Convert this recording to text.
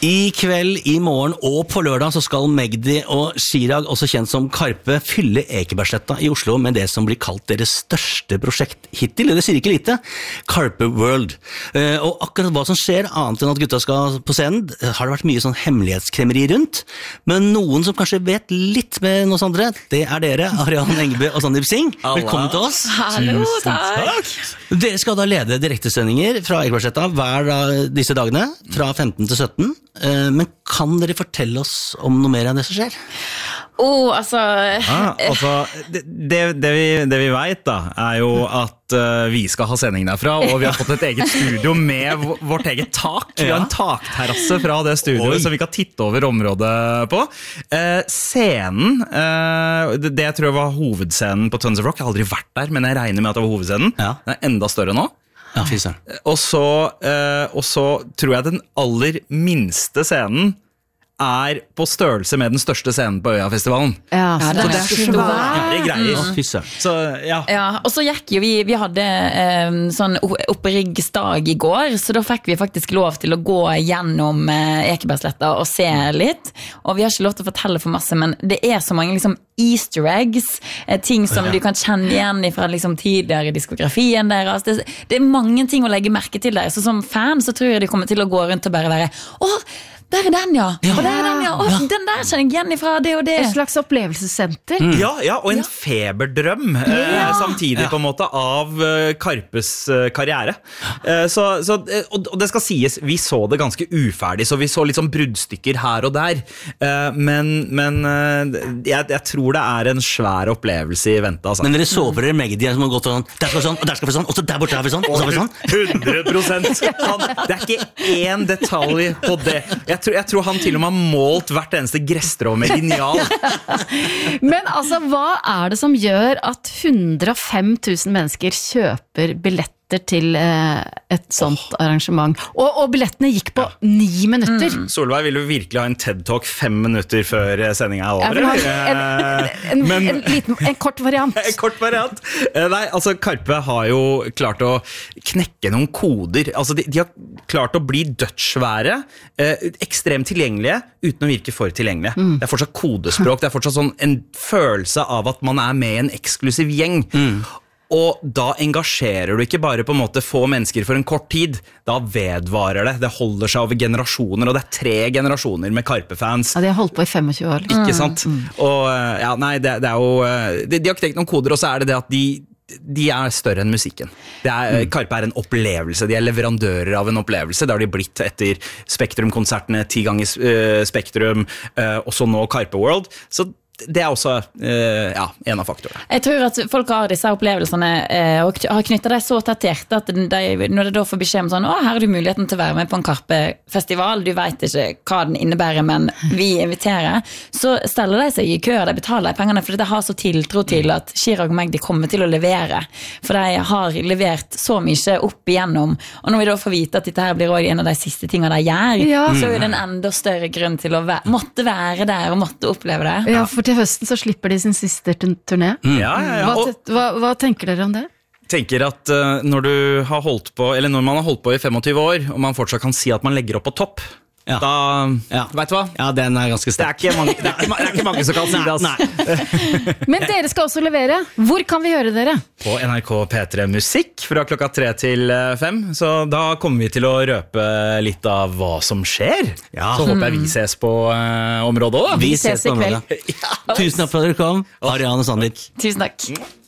I kveld, I morgen og på lørdag så skal Magdi og Chirag, også kjent som Karpe, fylle Ekebergsletta I Oslo med det som blir kalt deres største prosjekt hittil, det sier ikke lite, Karpe World. Og akkurat hva som skjer, annet enn at gutta skal på scenen, har det vært mye sånn hemmelighetskremmeri rundt, men noen som kanskje vet litt med noen andre, det dere, Ariane Engebø og Sandeep Singh. Velkommen til oss. Hallo, takk. Dere skal da lede direktesendinger fra Ekebergsletta hver disse dagene, fra 15 til 17. Men kan dere fortelle oss om noe mer enn det som skjer? Det vi vet da, jo at vi skal ha sending derfra, og vi har fått et eget studio med vårt eget tak. Vi har en takterrasse fra det studioet, så vi kan titte over området på. Scenen, det tror jeg var hovedscenen på Tons of Rock. Jeg har aldri vært der, men jeg regner med at det var hovedscenen. Den enda større nå. Ja, og så tror jeg den aller minste scenen på størrelse med den største scenen på Øyafestivalen. Ja, så det svære greier. Så, ja, og så gikk jo vi hadde sånn oppriggsdag I går, så da fikk vi faktisk lov til å gå gjennom Ekebergsletta og se litt, og vi har ikke lov til å fortelle for masse, men det så mange liksom Easter eggs, ting som du kan kjenne igjen fra liksom tidligere diskografien deres. Det mange ting å legge merke til der, så som fan så tror jeg de kommer til å gå rundt og bare være der den, ja. Og der den, ja. Den der kjenner jeg igjen fra det og det. Et slags opplevelsessenter. Ja, og en feberdrøm samtidig på en måte av Karpes karriere. Og det skal sies, vi så det ganske uferdig, så vi så litt sånn bruddstykker her og der. Men jeg tror det en svær opplevelse I vente. Altså. Men dere så for dere Magdi som har gått sånn, der skal vi sånn, og der skal vi sånn, og så der borte har vi sånn, og så har vi sånn. 100%. Det ikke en detalj på det. Jeg tror han til og med har målt hvert eneste gresstrå med lineal. Men altså, hva det som gjør at 105 000 mennesker kjøper billetter til et sånt arrangement? Og billettene gikk på 9 minutter. Solveig, vil du virkelig ha en TED-talk 5 minutter før sendingen over? En kort variant. En kort variant. Nei, altså Karpe har jo klart å knekke noen koder. Altså de har klart å bli dødsvære, ekstremt tilgjengelige, uten å virke for tilgjengelige. Det fortsatt kodespråk, det fortsatt sånn en følelse av at man med I en eksklusiv gjeng. Og da engasjerer du ikke bare på en måte få mennesker for en kort tid, da vedvarer det holder seg over generasjoner, og det 3 generasjoner med Karpe-fans. Ja, de har holdt på I 25 år. Ikke sant? Og ja, nei, det jo, de har knekt noen koder, og så det at de større enn musikken. Karpe en opplevelse, de leverandører av en opplevelse, det har de blitt etter Spektrum-konsertene, 10 ganger Spektrum, og så nå Karpe World, så det også en av faktorene. Jeg tror at folk har disse opplevelsene og har knyttet deg så tett til hjertet at når det da får beskjed om sånn, her du muligheten til å være med på en Karpe-festival, du vet ikke hva den innebærer, men vi inviterer, så steller de seg I kø, de betaler de pengene, for de har så tiltro til at Chirag og Magdi kommer til å levere, for de har levert så mye opp igjennom, og når vi da får vite at dette her blir også en av de siste tingene de gjør, så det en enda større grunn til å måtte være der og måtte oppleve det. Ja, for til høsten så slipper de sin siste turné. Hva tenker dere om det? Tenker at når man har holdt på I 25 år, og man fortsatt kan si at man legger opp på topp, da, vet du hva? Ja, den ganske sterk. Det ikke mange som kan si det, altså. Men dere skal også levere. Hvor kan vi høre dere? På NRK P3 Musikk fra klokka 3 til 5, så da kommer vi til å røpe litt av hva som skjer. Så håper jeg vi ses på området også. Vi ses på området. Tusen takk for at dere kom, Ariane og Sandeep. Tusen takk.